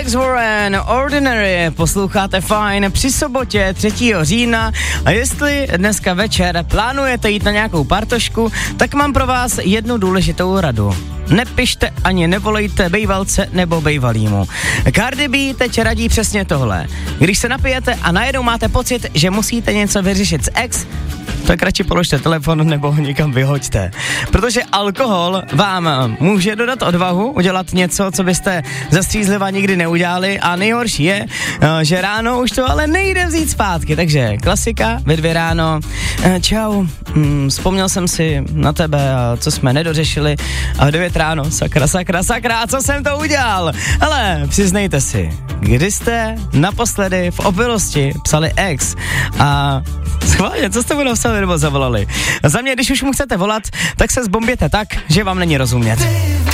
Alex Warren, Ordinary, posloucháte Fajn při sobotě 3. října a jestli dneska večer plánujete jít na nějakou partošku, tak mám pro vás jednu důležitou radu. Nepište ani nevolejte bejvalce nebo bejvalýmu. Cardi B teď radí přesně tohle. Když se napijete a najednou máte pocit, že musíte něco vyřešit s ex, tak radši položte telefon nebo ho někam vyhoďte. Protože alkohol vám může dodat odvahu udělat něco, co byste za střízliva nikdy neudělali a nejhorší je, že ráno už to ale nejde vzít zpátky. Takže klasika ve 2 ráno. Čau, vzpomněl jsem si na tebe a co jsme nedořešili a v 9 ráno, sakra, co jsem to udělal? Ale přiznejte si, kdy jste naposledy v opilosti psali ex a schválně, co jste mu napsali nebo zavolali? Za mě, když už mu chcete volat, tak se zbomběte tak, že vám není rozumět.